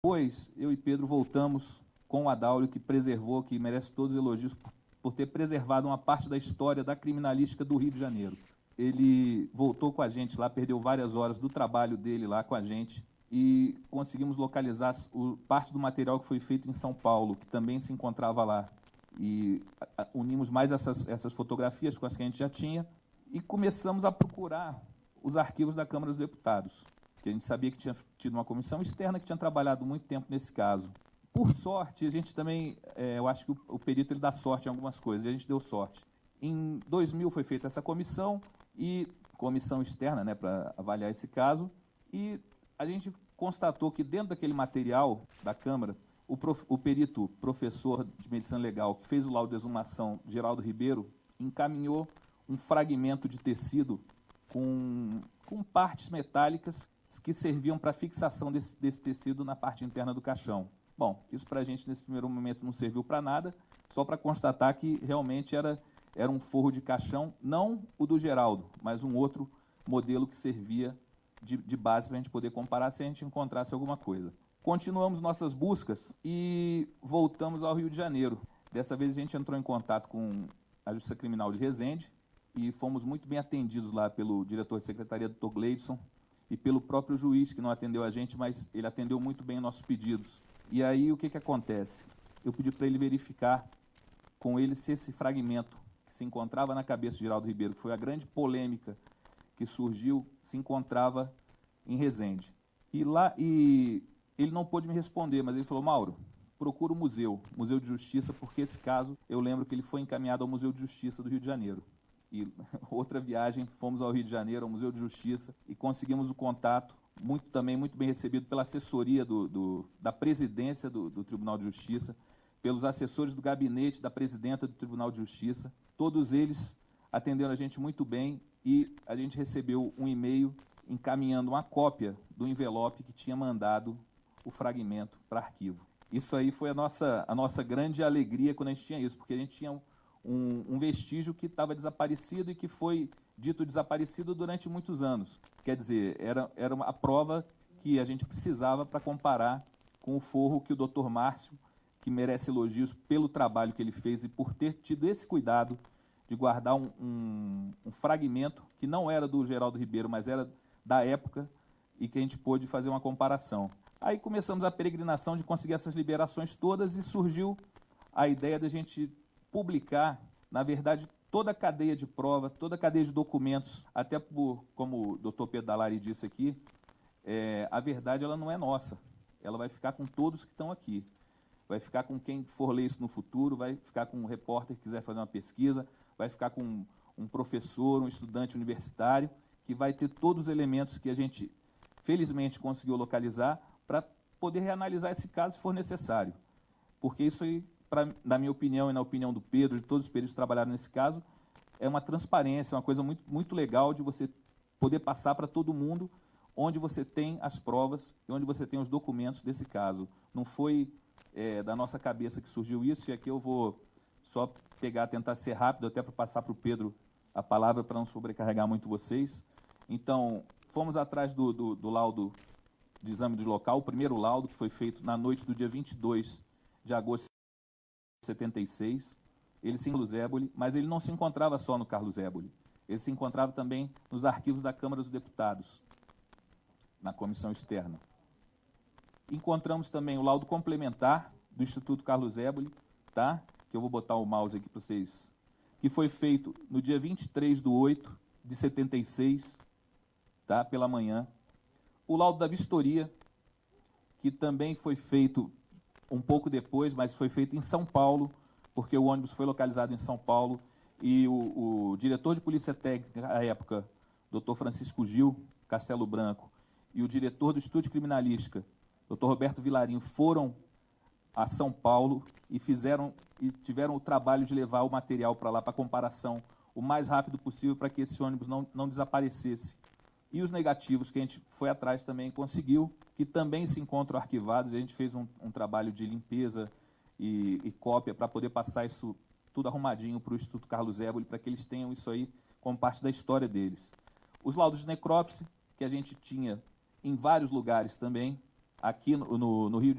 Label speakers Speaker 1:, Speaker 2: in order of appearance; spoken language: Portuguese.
Speaker 1: Depois, eu e Pedro voltamos com o Adaúlio, que preservou, que merece todos os elogios por ter preservado uma parte da história da criminalística do Rio de Janeiro. Ele voltou com a gente lá, perdeu várias horas do trabalho dele lá com a gente e conseguimos localizar parte do material que foi feito em São Paulo, que também se encontrava lá. E unimos mais essas fotografias com as que a gente já tinha e começamos a procurar os arquivos da Câmara dos Deputados, que a gente sabia que tinha tido uma comissão externa que tinha trabalhado muito tempo nesse caso. Por sorte, a gente também, eu acho que o perito ele dá sorte em algumas coisas, e a gente deu sorte. Em 2000 foi feita essa comissão externa, né, para avaliar esse caso, e a gente constatou que dentro daquele material da Câmara, o perito professor de medicina legal que fez o laudo de exumação, Geraldo Ribeiro, encaminhou um fragmento de tecido com partes metálicas que serviam para fixação desse tecido na parte interna do caixão. Bom, isso para a gente nesse primeiro momento não serviu para nada, só para constatar que realmente era um forro de caixão, não o do Geraldo, mas um outro modelo que servia de base para a gente poder comparar se a gente encontrasse alguma coisa. Continuamos nossas buscas e voltamos ao Rio de Janeiro. Dessa vez a gente entrou em contato com a Justiça Criminal de Resende e fomos muito bem atendidos lá pelo diretor de secretaria, Dr. Gleidson, e pelo próprio juiz, que não atendeu a gente, mas ele atendeu muito bem nossos pedidos. E aí o que acontece? Eu pedi para ele verificar com ele se esse fragmento que se encontrava na cabeça de Geraldo Ribeiro, que foi a grande polêmica que surgiu, se encontrava em Resende. E ele não pôde me responder, mas ele falou: Mauro, procura o Museu de Justiça, porque esse caso, eu lembro que ele foi encaminhado ao Museu de Justiça do Rio de Janeiro. E outra viagem, fomos ao Rio de Janeiro, ao Museu de Justiça, e conseguimos o contato, muito bem recebido pela assessoria da presidência do Tribunal de Justiça, pelos assessores do gabinete da presidenta do Tribunal de Justiça. Todos eles atenderam a gente muito bem e a gente recebeu um e-mail encaminhando uma cópia do envelope que tinha mandado o fragmento para arquivo. Isso aí foi a nossa grande alegria quando a gente tinha isso, porque a gente tinha um vestígio que estava desaparecido e que foi dito desaparecido durante muitos anos. Quer dizer, era a prova que a gente precisava para comparar com o forro que o Dr. Márcio, que merece elogios pelo trabalho que ele fez e por ter tido esse cuidado de guardar um fragmento que não era do Geraldo Ribeiro, mas era da época, e que a gente pôde fazer uma comparação. Aí começamos a peregrinação de conseguir essas liberações todas e surgiu a ideia de a gente publicar, na verdade, toda a cadeia de prova, toda a cadeia de documentos, até como o doutor Pedro Dallari disse aqui, a verdade ela não é nossa, ela vai ficar com todos que estão aqui. Vai ficar com quem for ler isso no futuro, vai ficar com um repórter que quiser fazer uma pesquisa, vai ficar com um professor, um estudante universitário, que vai ter todos os elementos que a gente, felizmente, conseguiu localizar para poder reanalisar esse caso se for necessário. Porque isso aí, na minha opinião e na opinião do Pedro, de todos os peritos que trabalharam nesse caso, é uma transparência, uma coisa muito, muito legal de você poder passar para todo mundo onde você tem as provas e onde você tem os documentos desse caso. Não foi da nossa cabeça que surgiu isso, e aqui eu vou só tentar ser rápido, até para passar para o Pedro a palavra, para não sobrecarregar muito vocês. Então, fomos atrás do laudo de exame de local, o primeiro laudo, que foi feito na noite do dia 22 de agosto de 76. Ele se encontrava no Carlos Éboli, mas ele não se encontrava só no Carlos Éboli. Ele se encontrava também nos arquivos da Câmara dos Deputados, na comissão externa. Encontramos também o laudo complementar do Instituto Carlos Éboli, tá? Que eu vou botar o mouse aqui para vocês, que foi feito no dia 23/8 de 76, tá? Pela manhã. O laudo da vistoria, que também foi feito um pouco depois, mas foi feito em São Paulo, porque o ônibus foi localizado em São Paulo, e o diretor de polícia técnica, à época, Dr. Francisco Gil Castelo Branco, e o diretor do Instituto de Criminalística, Dr. Roberto Vilarinho, foram a São Paulo e tiveram o trabalho de levar o material para lá para comparação o mais rápido possível para que esse ônibus não desaparecesse. E os negativos que a gente foi atrás também conseguiu, que também se encontram arquivados, e a gente fez um trabalho de limpeza e cópia para poder passar isso tudo arrumadinho para o Instituto Carlos Éboli, para que eles tenham isso aí como parte da história deles. Os laudos de necrópsia, que a gente tinha em vários lugares também, aqui no Rio de